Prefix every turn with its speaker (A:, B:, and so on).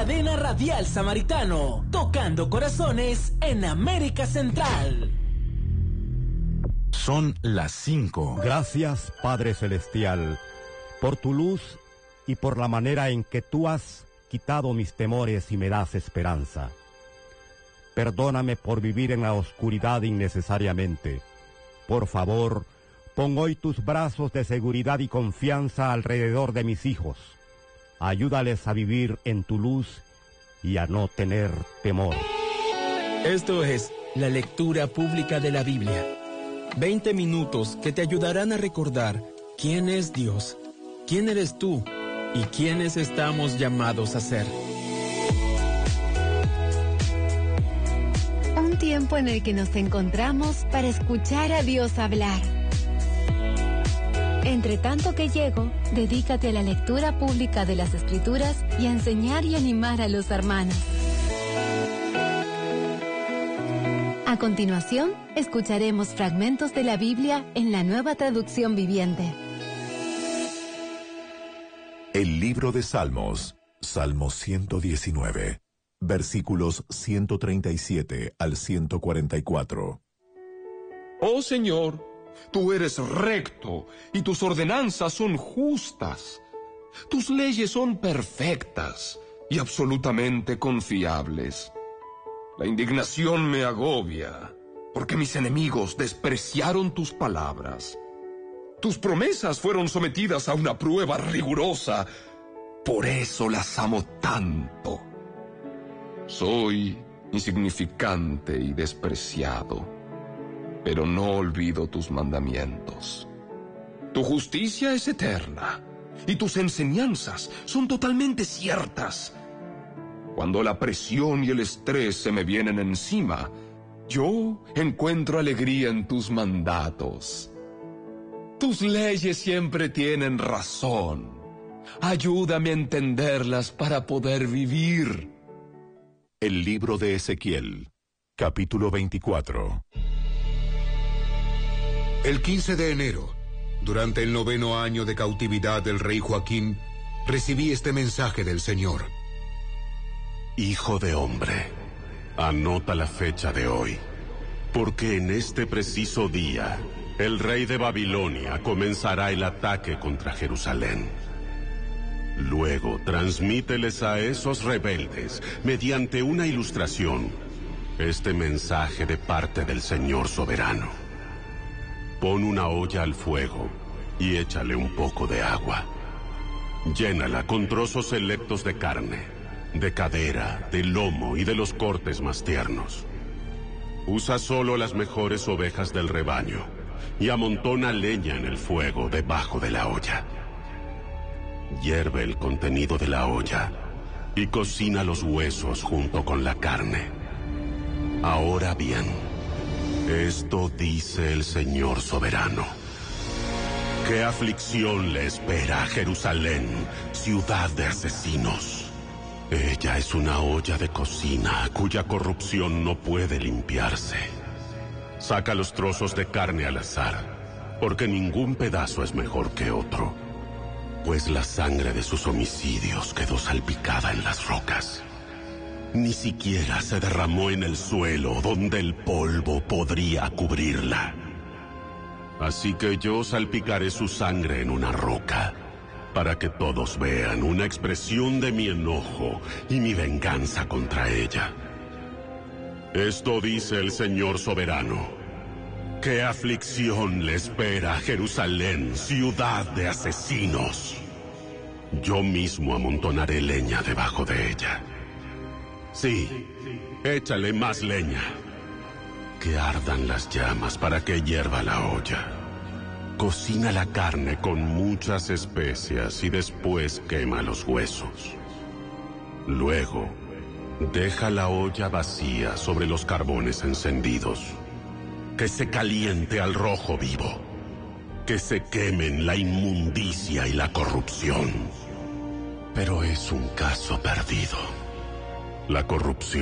A: Cadena Radial Samaritano, tocando corazones en América Central.
B: Son las 5.
C: Gracias, Padre Celestial, por tu luz y por la manera en que tú has quitado mis temores y me das esperanza. Perdóname por vivir en la oscuridad innecesariamente. Por favor, pon hoy tus brazos de seguridad y confianza alrededor de mis hijos. Ayúdales a vivir en tu luz y a no tener temor.
D: Esto es la lectura pública de la Biblia. 20 minutos que te ayudarán a recordar quién es Dios, quién eres tú y quiénes estamos llamados a ser.
E: Un tiempo en el que nos encontramos para escuchar a Dios hablar. Entre tanto que llego, dedícate a la lectura pública de las Escrituras y a enseñar y animar a los hermanos. A continuación, escucharemos fragmentos de la Biblia en la Nueva Traducción Viviente.
F: El libro de Salmos, Salmo 119, versículos 137 al 144.
G: Oh Señor, tú eres recto y tus ordenanzas son justas. Tus leyes son perfectas y absolutamente confiables. La indignación me agobia, porque mis enemigos despreciaron tus palabras. Tus promesas fueron sometidas a una prueba rigurosa, por eso las amo tanto. Soy insignificante y despreciado, pero no olvido tus mandamientos. Tu justicia es eterna, y tus enseñanzas son totalmente ciertas. Cuando la presión y el estrés se me vienen encima, yo encuentro alegría en tus mandatos. Tus leyes siempre tienen razón. Ayúdame a entenderlas para poder vivir.
F: El libro de Ezequiel, capítulo 24.
H: El 15 de enero, durante el 9º año de cautividad del rey Joaquín, recibí este mensaje del Señor.
I: Hijo de hombre, anota la fecha de hoy, porque en este preciso día, el rey de Babilonia comenzará el ataque contra Jerusalén. Luego, transmíteles a esos rebeldes, mediante una ilustración, este mensaje de parte del Señor soberano. Pon una olla al fuego y échale un poco de agua. Llénala con trozos selectos de carne, de cadera, de lomo y de los cortes más tiernos. Usa solo las mejores ovejas del rebaño y amontona leña en el fuego debajo de la olla. Hierve el contenido de la olla y cocina los huesos junto con la carne. Ahora bien, esto dice el Señor soberano. ¿Qué aflicción le espera a Jerusalén, ciudad de asesinos? Ella es una olla de cocina cuya corrupción no puede limpiarse. Saca los trozos de carne al azar, porque ningún pedazo es mejor que otro, pues la sangre de sus homicidios quedó salpicada en las rocas. Ni siquiera se derramó en el suelo donde el polvo podría cubrirla. Así que yo salpicaré su sangre en una roca, para que todos vean una expresión de mi enojo y mi venganza contra ella. Esto dice el Señor soberano. ¿Qué aflicción le espera a Jerusalén, ciudad de asesinos? Yo mismo amontonaré leña debajo de ella. Sí, échale más leña. Que ardan las llamas para que hierva la olla. Cocina la carne con muchas especias y después quema los huesos. Luego, deja la olla vacía sobre los carbones encendidos. Que se caliente al rojo vivo. Que se quemen la inmundicia y la corrupción. Pero es un caso perdido. La corrupción